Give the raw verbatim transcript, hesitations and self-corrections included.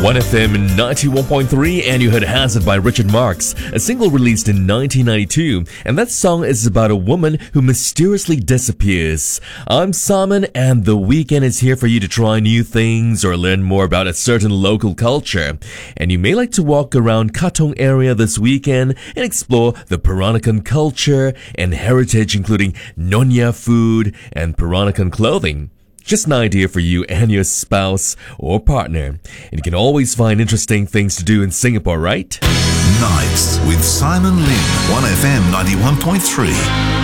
one F M ninety-one point three, and you heard Hazard by Richard Marx, a single released in nineteen ninety-two, and that song is about a woman who mysteriously disappears. I'm Simon, and the weekend is here for you to try new things or learn more about a certain local culture. And you may like to walk around Katong area this weekend and explore the Peranakan culture and heritage, including Nyonya food and Peranakan clothing. Just an idea for you and your spouse or partner. And you can always find interesting things to do in Singapore, right? Nights with Simon Lim, one F M ninety-one point three.